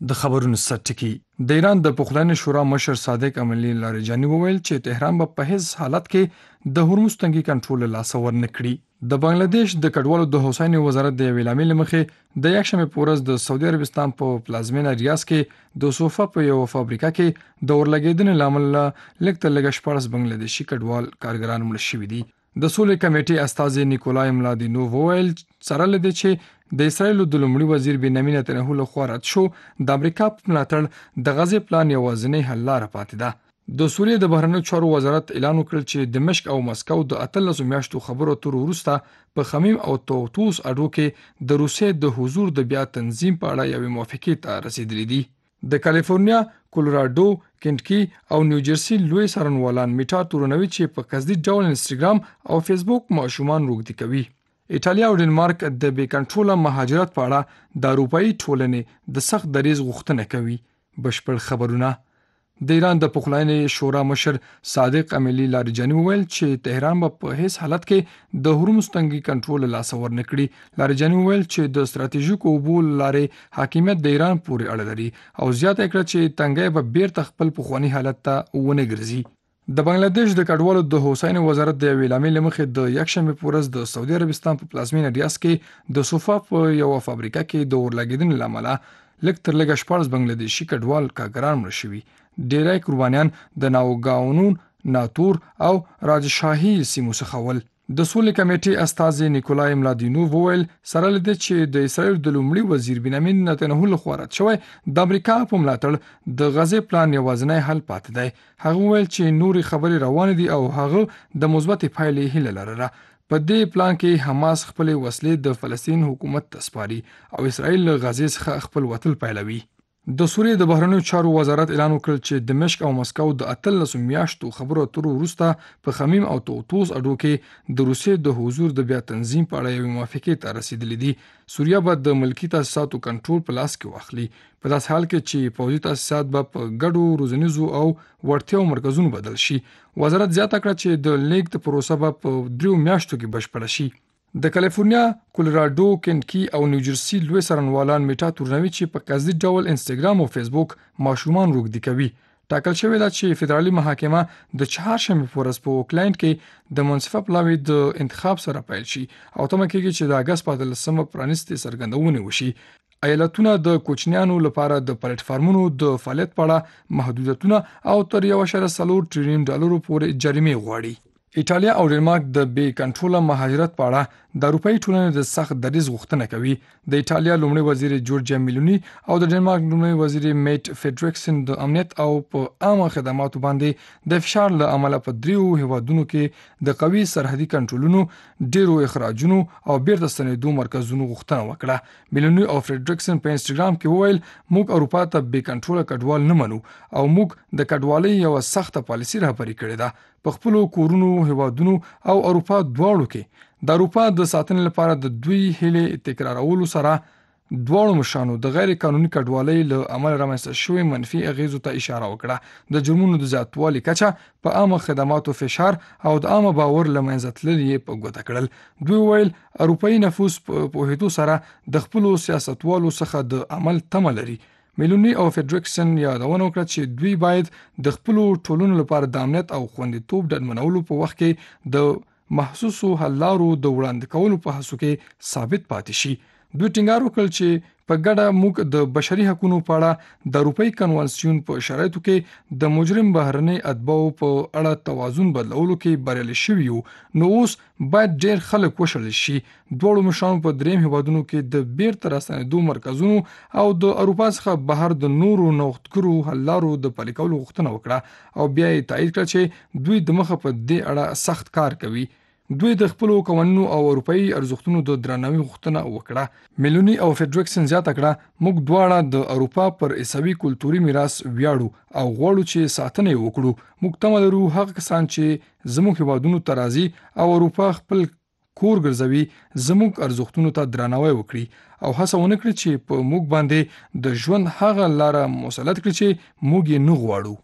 د خبرونو سرټکی د ایران د پخلنې شورا مشر صادق امیرلی لاریجانی وویل چې تهران به په هیڅ حالت کې د هرمز تنګي کنټرول لاس ور نه کړي. د بنگلاديش د کډوالو د حسین وزارت د ویلامې لمخې د یکشنبه پورز د سعودي عربستان په پلازمینه ریاض کې د صوفا په یو فابریکه کې د ورلګیدنې لامل لکه لګش پارس بنگلاديشي کډوال کارګران مړ شوي دي. د سولې کمیټې استاذ نیکولای ملادینو وویل سره لدی چې د اسرایل د لومړي وزیر بنیامین نتنیاهو له خوا رد شو د امریکا په ملاتړ د غزې پلان یوازینی حل لاره پاتې ده. د سوریې د بهرنیو چارو وزارت اعلان وکړ چې دمشق او مسکو د 13 میاشتو خبرو تر وروسته په خمیم او طوطوس اډو کې د روسیې د حضور د بیا تنظیم په اړه یوې موافقې ته رسیدلي دي. د کالیفورنیا، کولراډو، کنټکی او نیوجرسي لوی څارنوالان میټا تورنوي چې په قصدي ډول انستګرام او فیسبوک ماشومان روږدي کوي. ایټالیا او ډنمارک د بې کنټروله مهاجرت په اړه د اروپאי ټولنې د سخت دریځ غوښتنه کوي. بشپړ خبرونه. د ایران د پخلنې شورا مشر صادق امیرلی لاریجانی وویل چې تهران به په هیڅ حالت کې د هرمز تنګي کنټرول لاس ور نه کړي. لاریجانی وویل چې د ستراتیژیکو اوبو لارې حاکمیت د ایران پورې اړه لري او زیاته کړه چې تنګي به بیرته خپل پخوانی حالت ته ونه ګرځي. د بنگلاديش د کډوالو د حسین وزارت د ویلامې لمخې د یکشنبه پورز د سعودي عربستان په پلازمینه ریاض کې د صوفا په یو فابریکه کې د ورلګیدنې لامل لکه لګش پارس بنگلاديشي کډوال کارګران مړ شوي. ډیری قربانیان د ناوګاونون، ناتور او راجشاهي سیمو څخه ول. د سولې کمیټې استاذ نیکولای ملادینو وویل سره لدی چې د اسرایل د لومړي وزیر بنیامین نتنیاهو له خوا رد شوی د امریکا په ملاتړ د غزې پلان یوازینی حل پاتې دی. هغه وویل چې نوري خبرې روان دي او هغه د مثبت پایلې هیله لرله. په دې پلان کې حماس خپل وسلې د فلسطین حکومت ته سپاري او اسرایل له غزې څخه خپل وتل پیلوي. د سوریې د بهرنیو چارو وزارت اعلان وکړ چې دمشق او مسکو د 13 میاشتو خبرو اترو وروسته په خمیم او طوطوس اډو کې د روسیې د حضور د بیا تنظیم په اړه یوې موافقې ته رسیدلې دي. سوریه به د ملکی تاسیساتو کنټرول په لاس کې واخلي په داسې حال کې چې پوځي تاسیسات به په ګډو روزنیزو او وړتیاو مرکزونو بدل شي. وزارت زیاته کړه چې د لیږد پروسه به په 3 میاشتو کې بشپړه شي. د کالیفورنیا، کولراډو، کنټکی او نیوجرسي لوی څارنوالان میټا تورنوي چې په قصدي ډول انستګرام او فیسبوک ماشومان روږدي کوي. ټاکل شوی دا چې فدرالي محاکمه د چهارشنبه په ورځ په اوکلند کې د منصفه پلاوي د انتخاب سره پیل شي او تمه کېږي چې د اگست په 13 پرانیستي څرګندونه وشي. ایالتونه د کوچنیانو لپاره د پلیټ فارمونو د فعالیت په اړه محدودیتونه او تر 1.4 ټریلیون ډالرو پورې جریمې غواړي. ایټالیا او ډنمارک د بې کنټروله مهاجرت په اړه د اروپאי ټولنې د سخت دریځ غوښتنه کوي. د ایټالیا لومړي وزیر جورجیا میلونی او د ډنمارک لومړي وزیر میټ فریډریکسن د امنیت او په عامه خدماتو باندې د فشار له امله په 3 هیوادونو کې د قوي سرحدي کنټرولونو، ډیرو اخراجونو او بیرته ستنېدو مرکزونو غوښتنه وکړه. میلونی او فریډریکسن په انستګرام کې وویل موږ اروپا ته بې کنټروله کډوال نه منو او موږ د کډوالۍ یو سخته پالیسي رهبري کړې ده. په خپل کورونو، هیوادونو او اروپا دواړو کې د اروپا د ساتنې لپاره د دوی هیلې تکرارولو سره دواړو مشرانو د غیر قانوني کډوالۍ له امله رامنځته شوې منفي اغیزو ته اشاره وکړه. د جرمونو د زیاتوالي کچه، په عامه خدماتو فشار او د عامه باور له منځه تلل یې په ګوته کړل. دوی ویل اروپאי نفوس په پوهېدو سره د خپلو سیاستوالو څخه د عمل تمه لري. میلونی او فریډریکسن یادونه وکړه چې دوی باید د خپلو ټولنو لپاره د امنیت او خوندیتوب ډاډمنولو په وخت کې د محسوسو حل لارو د وړاندې کولو په هڅو کې ثابت پاتې شي. دوی ټینګار وکړ چې په ګډه موږ د بشري حقوقو په اړه د اروپאי کنوانسیون په شرایطو کې د مجرم بهرنۍ اتباعو په اړه توازن بدلولو کې بریالي شوي یو. نو اوس باید ډېر خلک وشړل شي. دواړو مشرانو په 3 هیوادونو کې د بیرته راستنېدو مرکزونو او د اروپا څخه بهر د نورو نوښتګرو حل لارو د پلي کولو غوښتنه وکړه او بیا یې تایید کړه چې دوی د مخه په دې اړه سخت کار کوي. دوی د خپلو قوانینو او اروپאי ارزښتونو د درناوي غوښتنه وکړه. میلونی او فریډریکسن زیاته کړه موږ دواړه د اروپا پر عیسوي کلتوري میراث ویاړو او غواړو چې ساتنه یې وکړو. موږ تمه لرو هغه کسان چې زموږ هیوادونو ته راځي او اروپا خپل کور ګرځوي زموږ ارزښتونو ته درناوی وکړي او هڅه ونه کړي چې په موږ باندې د ژوند هغه لاره مسلط کړي چې موږ یې نه غواړو.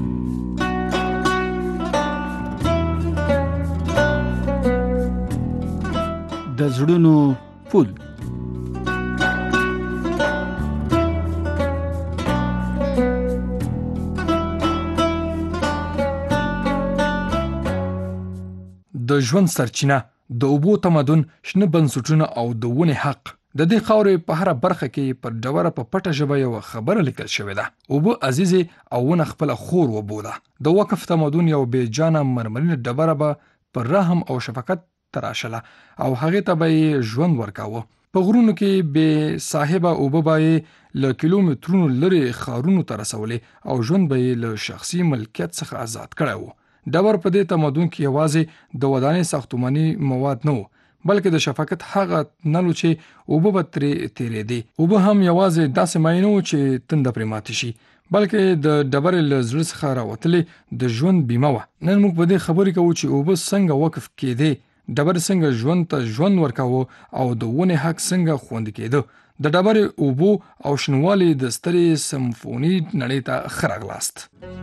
د زړونو پل د ژوند سرچینه، د اوبو تمدن، شنه بنسټونه او د ونې حق. د دې خاورې په هره برخه کې پر ډبره په پټه ژبه یو خبره لیکل شوې ده. اوبه عزیزې او ونه خپله خور وبوله. د وقف تمدن یو بې جانه مرمرینه ډبره به پر رحم او شفقت تراشله او هغې ته به یې ژوند ورکاوه. په غرونو کې بې صاحبه اوبه به یې له کیلومترونو لرې ښارونو ته رسولې او ژوند به یې له شخصي ملکیت څخه آزاد کړی و. ډبر په دې تمدن کې یوازې د ودانۍ ساختماني مواد نه و، بلکې د شفقت هغه نلو چې اوبه به ترې تېرېدې. اوبه هم یوازې داسې مایع نه و چې تنده پرې ماتې شي، بلکې د ډبرې له زړه څخه راوتلې د ژوند بیمه وه. نن موږ په دې خبرې کوو چې اوبه څنګه وقف کېدې، ډبرې څنګه ژوند ته ژوند ورکاوه او د ونې حق څنګه خوندي کېده. د ډبرې، اوبو او شنوالي د سترې سمفوني نړۍ ته ښه راغلاست.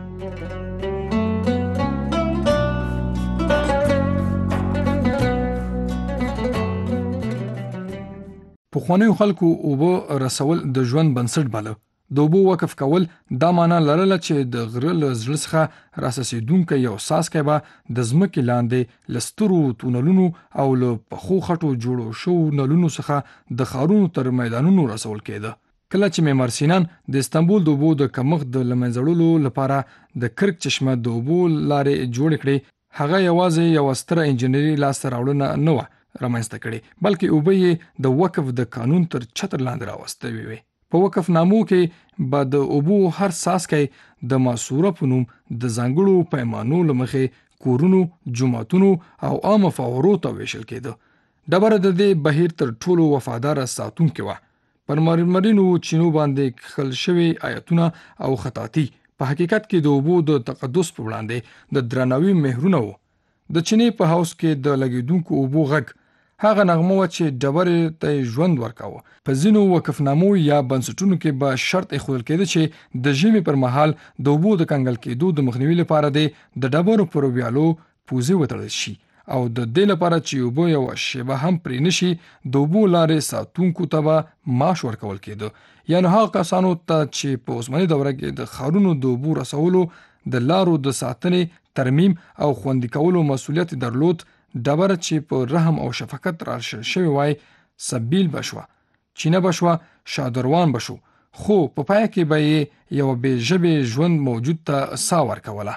پخوانیو خلکو اوبه رسول د ژوند بنسټ باله. د اوبو وقف کول دا معنی لرله چې د غره له زړه څخه راسسېدونکی یو څاڅکی به د ځمکې لاندې له سترو تونلونو او له پخو خټو جوړو شوو نلونو څخه د ښارونو تر میدانونو رسول کېده. کله چې معمار سینان د استانبول د اوبو د کمښت د له منځه وړلو لپاره د کرک چشمه د اوبو لارې جوړې کړې، هغه یوازې یوه ستره انجنیري لاسته راوړنه نه وه رامنځته کړې، بلکې اوبه یې د وقف د قانون تر چتر لاندې راوستلې وې. په وقف نامو کې به د اوبو هر څاڅکی د ماسوره په نوم د ځانګړو پیمانو له مخې کورونو، جوماتونو او عامه فوارو ته ویشل کېده. ډبره د دې بهیر تر ټولو وفاداره ساتونکې وه. پر مرمرینو چینو باندې کښل شوي آیتونه او خطاطي په حقیقت کې د اوبو د تقدس په وړاندې د درناوي مهرونه وو. د چینې په حوض کې د لګېدونکو اوبو غږ هغه نغمه وه چې ډبرې ته ژوند ورکاوه. په ځینو وقفنامو یا بنسټونو کې به شرط ایښودل کېده چې د ژمي پر مهال د اوبو د کنګل کېدو د مخنیوي لپاره د ډبرو پر ویالو پوزې وتړل شي او د دې لپاره چې اوبه یوه شیبه هم پرې نشي، د اوبو لارې ساتونکو ته به معاش ورکول کېده. یعنې هغه کسانو ته چې په اوسمنۍ دوره کې د ښارونو د اوبو رسولو، د لارو د ساتنې، ترمیم او خوندي کولو مسؤلیت درلود، ډبره چې په رحم او شفقت راشل شوې وای، سبیل بشوه، چینه بشوه، شادروان بشو، خو په پای کې به یې یو بې ژبې ژوند موجود ته سا ورکوله.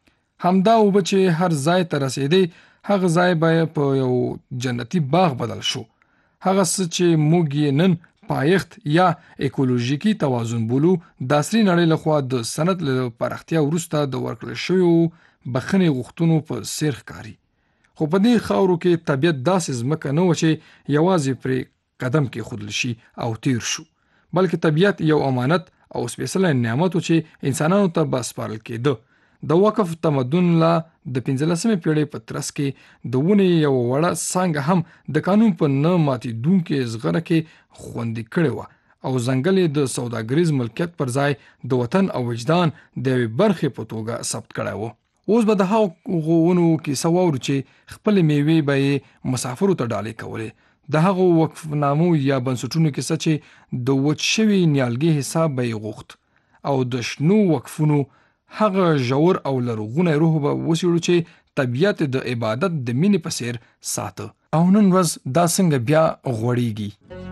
همدا اوبه چې هر ځای ته رسېدې، هغه ځای به په یو جنتي باغ بدل شو. هغه څه چې موږ یې نن پایښت یا اکولوژیکي توازن بولو، د عصري نړۍ لخوا د صنعت له پراختیا وروسته د ورکړل شویو بخښنې غوښتنو په څېر ښکاري. خو په دې خاورو کې طبیعت داسې ځمکه نه وه چې یوازې پرې قدم کېښودل شي او تیر شو، بلکې طبیعت یو امانت او سپېڅلی نعمت و چې انسانانو ته به سپارل کېده. د وقف تمدن لا د 15مې پیړۍ په ترڅ کې د ونې یوه وړه څانګه هم د قانون په نه ماتېدونکې زغره کې خوندي کړې وه او ځنګل یې د سوداګریز ملکیت پر ځای د وطن او وجدان د یوې برخې په توګه ثبت کړی و. اوس به د هغو ونو کیسه واورو چې خپلې میوې به یې مسافرو ته ډالۍ کولې. د هغو وقفنامو یا بنسټونو کیسه چې د وچ شوي نیالګي حساب به یې غوښت او د شنو وقفونو هغه ژور او لرغونی روح به وڅېړو چې طبیعت د عبادت د مینې په څېر ساته او نن ورځ دا څنګه بیا غوړېږي.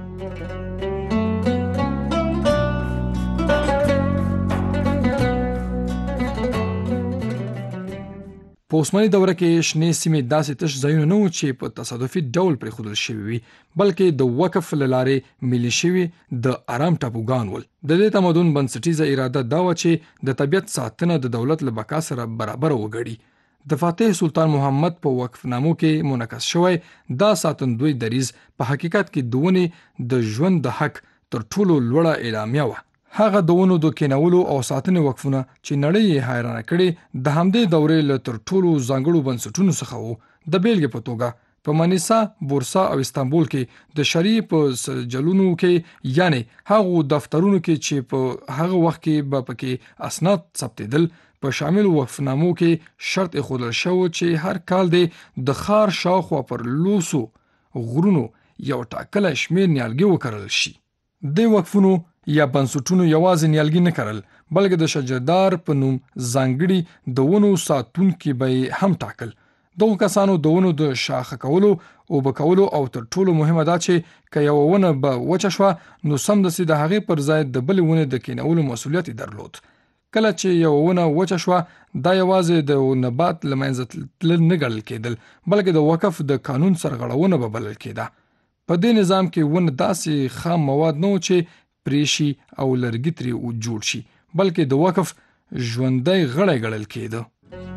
په اوسمنۍ دوره کې شنې سیمې داسې تش ځایونه نه وو چې په تصادفي ډول پرېښودل شوي وي، بلکې د وقف له لارې ملي شوي د آرام ټاپوګان ول. د دې تمدن بنسټیزه اراده دا وه چې د طبیعت ساتنه د دولت له بقا سره برابر وګڼي. د فاتح سلطان محمد په وقفنامو کې منعکس شوی دا ساتندوی دریځ په حقیقت کې د ونې د ژوند د حق تر ټولو لوړه اعلامیه وه. هغه د ونو د کینولو او ساتنې وقفونه چې نړۍ یې حیرانه کړې، د همدې دورې له تر ټولو ځانګړو بنسټونو څخه وو. د بیلګې په توګه په منیسا، بورسا او استانبول کې د شرعي په سجلونو کې، یعنی هغو دفترونو کې چې په هغه وخت کې به پکې اسناد ثبتېدل، په شامل وقفنامو کې شرط ایښودل شو چې هر کال د ښار شاوخوا پر لوڅو غرونو یو ټاکلی شمېر نیالګي وکرل شي. د وقفونو یا بنسټونو یوازې نیالګي نه کرل، بلکې د شجردار په نوم ځانګړي د ونو ساتونکي به هم ټاکل. دغه کسانو د ونو د شاخه کولو او بکولو او تر ټولو مهمه دا چې که یو ونه به وچه شوه نو سمدستي د هغې پر ځای د بلې ونې د کینولو مسؤلیت درلود. کله چې یو ونه وچه شوه دا یوازې د نبات له منځه تلل نه ګڼل کېدل بلکې د وقف د قانون سرغړونه به بلل کېده. په دې نظام کې ونه داسې خام مواد نه و چې پرې شي او لرګي ترې جوړ شي بلکې د وقف ژوندی غړی ګڼل کېده.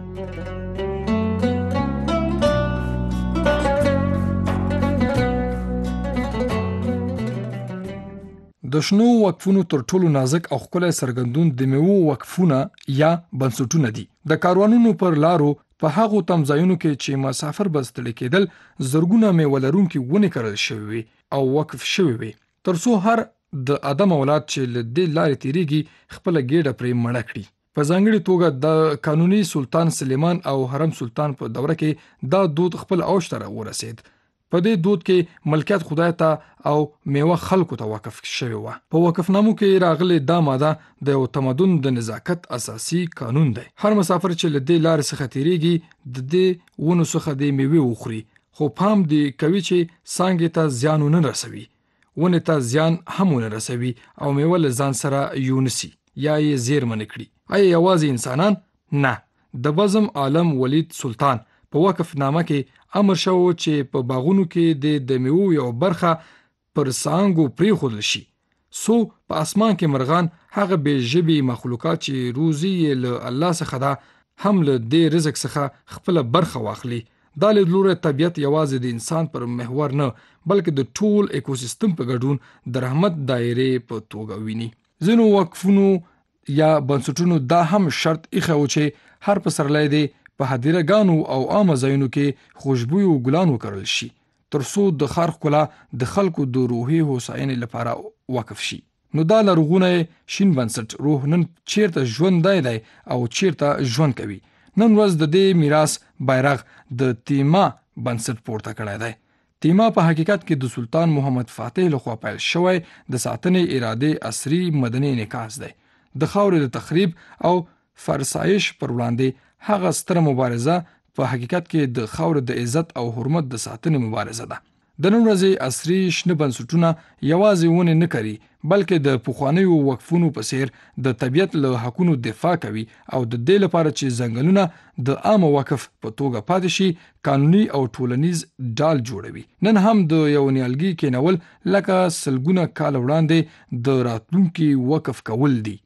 د شنو وقفونو تر ټولو نازک او ښکلی څرګندون د میوو وقفونه یا بنسټونه دي. د کاروانونو پر لارو په هغو تمځایونو کې چې مسافر به ستړي کېدل زرګونه میوه لرونکي ونې کرل شوي وي او وقف شوي وي تر څو هر د ادم اولاد چې له دې لارې تیریږي خپله ګېډه پرې مړه کړي. په ځانګړې توګه د قانوني سلطان سلیمان او حرم سلطان په دوره کې دا دود خپل اوج ته ورسېد. په دې دود کې ملکیت خدای ته او میوه خلکو ته وقف شوی و. په وقفنامو کې راغلي دا ماده د یو تمدن د نزاکت اساسي قانون دی. هر مسافر چې له دې لارې څخه تیریږي د دې ونو څخه د میوې وخوري خو پام دې کوي چې څانګې ته زیان ونه رسوي، ونې ته زیان هم ونه رسوي او میوه له ځان سره یونسي یا یې زیرمه نه کړي. آیا یوازې انسانان؟ نه. د بزم عالم ولید سلطان په وقف نامه کې امر شو چې په باغونو کې د میوو یو برخه پر څانګو پرېښودل شي سو په اسمان کې مرغان هغه بې ژبې مخلوقات چې روزي یې له الله څخه ده هم له دې رزق څخه خپله برخه واخلي. دا لیدلوری طبیعت یوازې د انسان پر محور نه بلکې د ټول ایکوسیستم په ګډون د رحمت دایرې په توګه ویني. ځینو وقفونو یا بنسټونو دا هم شرط ایښی و چې هر پسرلی دی په هدیره ګانو او عامه ځایونو کې خوشبویو ګلان وکرل شي تر څو د ښار ښکلا د خلکو د روحي هوساینې لپاره وقف شي. نو دا لرغونی شین بنسټ روح نن چیرته ژوندی دی او چیرته ژوند کوي. نن ورځ د دې میراث بیرغ د تیما بنسټ پورته کړی دی. تیما په حقیقت کې د سلطان محمد فاتح لخوا پیل شوی د ساتنې ارادې عصري مدني انعکاس دی. د خاورې د تخریب او فرسایش پر وړاندې هغه ستره مبارزه په حقیقت کې د خاورې د عزت او حرمت د ساتنې مبارزه ده. د نن ورځې عصري شنه بنسټونه یوازې ونې نه کري بلکې د پخوانیو وقفونو په څیر د طبیعت له حقونو دفاع کوي او د دې لپاره چې ځنګلونه د عامه وقف په توګه پاتې شي قانوني او ټولنیز ډال جوړوي. نن هم د یو نیالګي کینول لکه سلګونه کال وړاندې د راتلونکي وقف کول دي.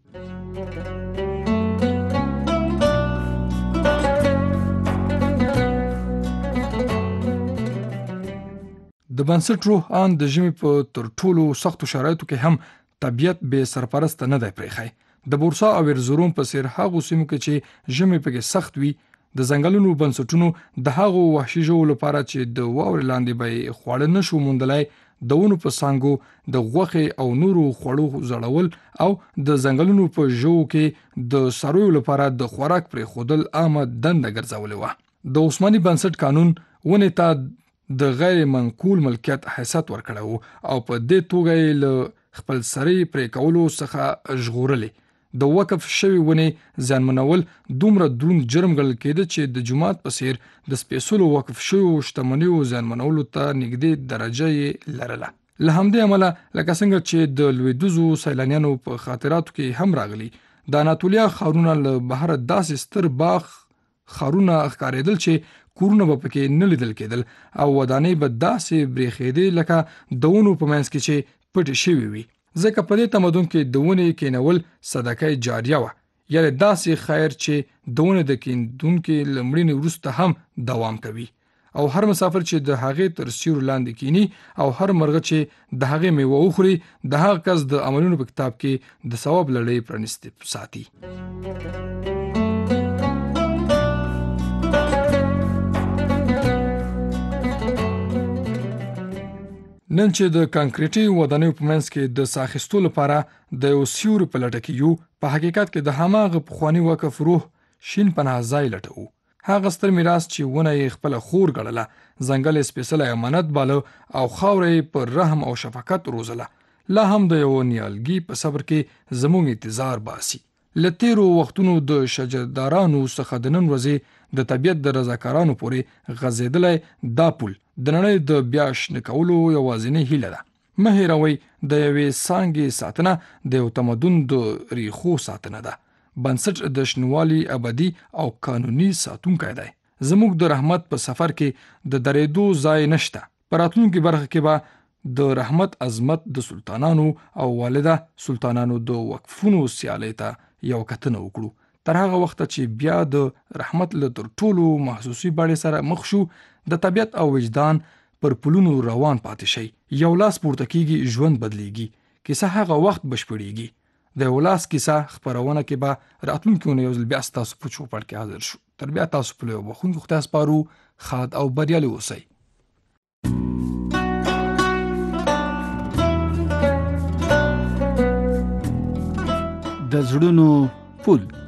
د بنسټ روح آن د ژمي په تر ټولو سختو شرایطو کې هم طبیعت بې سرپرسته نه دی پرېښی. د بورسا او ارزروم په څیر هغو سیمو کې چې ژمي پکې سخت وي د ځنګلونو بنسټونو د هغو وحشي ژوو لپاره چې د واورې لاندې به یې خواړه نشو موندلی د ونو په څانګو د غوښې او نورو خوړو زړول او د ځنګلونو په ژوو کې د څارویو لپاره د خوراک پرېښودل عامه دنده ګرځولې وه. د عثماني بنسټ قانون ونې ته د غیر منقول ملکیت حیثیت ورکړی و او په دې توګه یې له خپلسرۍ پرې کولو څخه ژغورلې. د وقف شوي ونې زیانمنول دومره دروند جرم ګڼل کېده چې د جومات په څیر د سپېڅلو وقف شویو شتمنیو زیانمنولو ته نږدې درجه یې لرله. له همدې امله لکه څنګه چې د لویدیځو سیلانیانو په خاطراتو کې هم راغلي د اناتولیا ښارونه له بهره داسې ستر باغ ښارونه ښکارېدل چې کورونه به پکې نه لیدل کېدل او ودانۍ به داسې برېښېدې لکه د ونو په منځ کې چې پټې شوي وي. ځکه په دې تمدن کې د ونې کېنول صدقه جاریه وه، یعنې داسې خیر چې د ونې د کیندونکي له مړینې وروسته هم دوام کوي او هر مسافر چې د هغې تر سیوري لاندې کینی او هر مرغه چې د هغې میوه وخوري د هغه کس د عملونو په کتاب کې د ثواب لړۍ پرانیستې ساتي. نن چې د کانکریټي ودانیو په منځ کې د ساه اخیستو لپاره د یو سیوري په لټه کې یو، په حقیقت کې د هماغه پخواني وقف روح شین پناه ځای لټوو. هغه ستر میراث چې ونه یې خپله خور ګڼله، ځنګل یې سپېڅلی امانت باله او خاوره یې پر رحم او شفقت روزله، لا هم د یو نیالګي په صبر کې زموږ انتظار باسي. له تیرو وختونو د شجردارانو څخه د نن ورځې د طبیعت د رضاکارانو پورې غځېدلی دا پل د نړۍ د بیا شنه کولو یوازینۍ هیله ده. مه هېروئ د یوې څانګې ساتنه د یو تمدن د ریښو ساتنه ده. بنسټ د شنوالي ابدي او قانوني ساتونکی دی. زموږ د رحمت په سفر کې د درېدو ځای نشته. په راتلونکي برخه کې به د رحمت عظمت د سلطانانو او والده سلطانانو د وقفونو سیالۍ ته یو کتنه وکړو. تر هغه وخته چې بیا د رحمت له تر ټولو محسوسي بڼې سره مخ شو، د طبیعت او وجدان پر پلونو روان پاتې شي. یو لاس پورته کیږي، ژوند بدلیږي. کیسه هغه وخت بشپړیږي. د یو لاس کیسه خپرونه کې به راتلونکي اونۍ یو ځل بیا ستاسو په چوپړ کې حاضر شو. تر بیا تاسو په یو بخښونکي خدای سپارو. ښاد او بریالي اوسئ. د زړونو پل